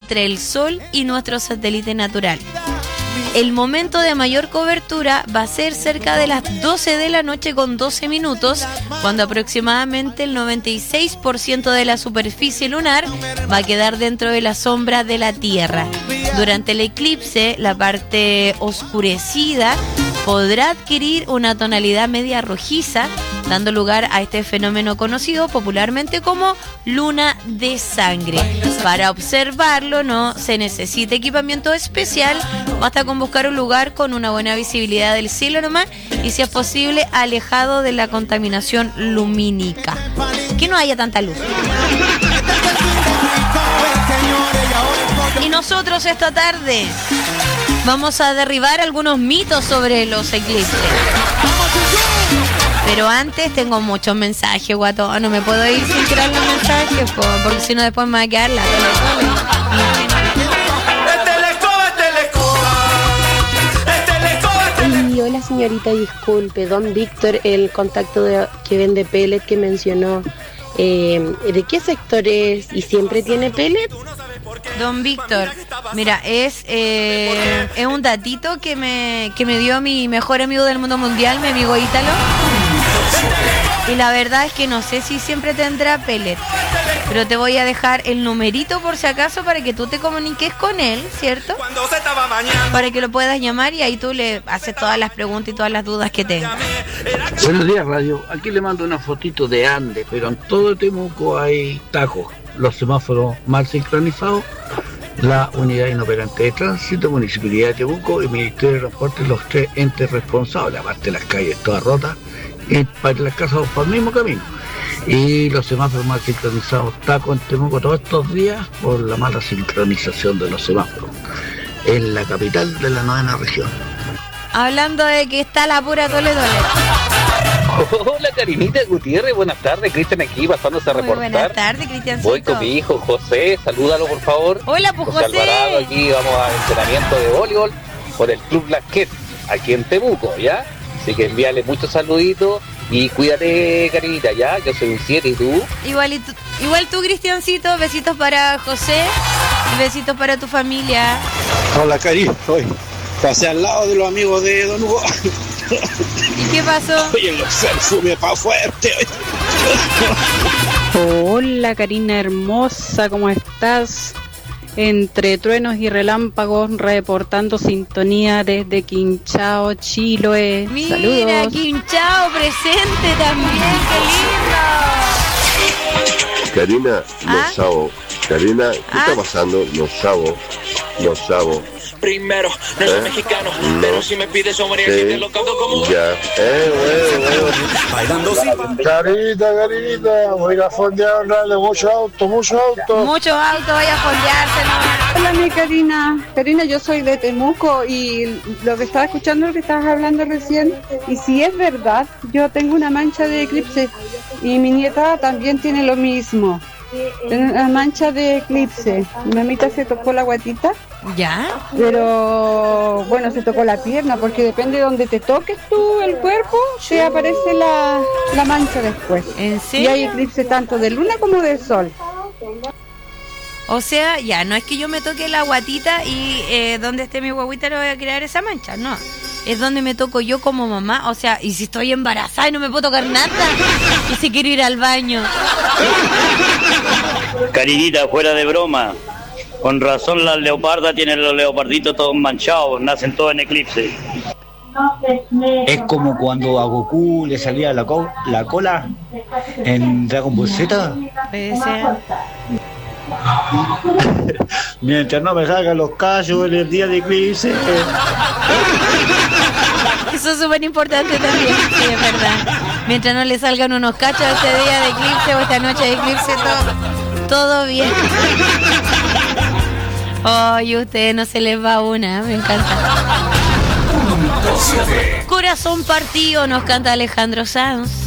entre el Sol y nuestro satélite natural. El momento de mayor cobertura va a ser cerca de las 12 de la noche con 12 minutos, cuando aproximadamente el 96% de la superficie lunar va a quedar dentro de la sombra de la Tierra. Durante el eclipse, la parte oscurecida podrá adquirir una tonalidad media rojiza, dando lugar a este fenómeno conocido popularmente como luna de sangre. Para observarlo no se necesita equipamiento especial, basta con buscar un lugar con una buena visibilidad del cielo nomás y, si es posible, alejado de la contaminación lumínica. Que no haya tanta luz. Y nosotros esta tarde vamos a derribar algunos mitos sobre los eclipses. Pero antes tengo muchos mensajes, guato. No me puedo ir sin tirar los mensajes, porque si no después me va a quedar la Y hola señorita, disculpe, don Víctor, el contacto que vende pellet que mencionó, ¿de qué sector es y siempre tiene pellet? Don Víctor, mira, es un datito que me dio mi mejor amigo del mundo mundial, mi amigo Ítalo. Y la verdad es que no sé si siempre tendrá pellet, pero te voy a dejar el numerito por si acaso para que tú te comuniques con él, ¿cierto? Para que lo puedas llamar y ahí tú le haces todas las preguntas y todas las dudas que tengas. Buenos días, radio. Aquí le mando una fotito de Andes, pero en todo Temuco hay tajos. Los semáforos mal sincronizados, la unidad inoperante de tránsito, Municipalidad de Temuco y Ministerio de Transporte, los tres entes responsables, aparte las calles todas rotas, para las casas por el mismo camino. Y los semáforos mal sincronizados, tacos en Temuco todos estos días por la mala sincronización de los semáforos en la capital de la 9ª región. Hablando de que está la pura tole. Hola Karinita Gutiérrez, buenas tardes, Cristian aquí pasándose a reportar. Buenas tardes, Cristiancito. Voy con mi hijo José, salúdalo por favor. Hola, pues José. Alvarado, aquí vamos a entrenamiento de voleibol por el Club Lasquet, aquí en Temuco, ¿ya? Así que envíale muchos saluditos y cuídate, Karinita, ¿ya? Yo soy un 7 y tú. Igual tú, Cristiancito, besitos para José y besitos para tu familia. Hola, Cari, hoy pasé al lado de los amigos de Don Hugo. ¿Y qué pasó? Oye, el perfume pa' fuerte. Hola, Karina hermosa, ¿cómo estás? Entre truenos y relámpagos, reportando sintonía desde Quinchao, Chiloé. Mira, saludos. Quinchao presente también, qué lindo. Karina, los sábados. Karina, ¿qué está pasando? Los sábados. Primero, no soy mexicano, pero si me pides sombría, si te lo canto como... Ya, bueno. Bailando sí. Carinita, voy a ir a fondear, darle mucho auto. Mucho auto, vaya a fondearse, ¿no? Hola, mi Karina, yo soy de Temuco y lo que estaba escuchando, lo que estabas hablando recién, y si es verdad, yo tengo una mancha de eclipse y mi nieta también tiene lo mismo. Una mancha de eclipse. Mi mamita se tocó la guatita. ¿Ya? Pero bueno, se tocó la pierna, porque depende de donde te toques tú el cuerpo, te aparece la mancha después. ¿En serio? Y hay eclipse tanto de luna como de sol. O sea, ya, no es que yo me toque la guatita y donde esté mi guaguita le voy a crear esa mancha, no. Es donde me toco yo como mamá, o sea, y si estoy embarazada y no me puedo tocar nada, y si quiero ir al baño. Carinita, fuera de broma. Con razón las leopardas tienen los leoparditos todos manchados, nacen todos en eclipse. Es como cuando a Goku le salía la cola en Dragon Ball Z. Puede ser. Mientras no me salgan los callos en el día de eclipse. Eso es súper importante también, sí, es verdad. Mientras no le salgan unos cachos este día de eclipse o esta noche de eclipse, todo bien. Oye, ustedes no se les va una, me encanta. Corazón partido, nos canta Alejandro Sanz.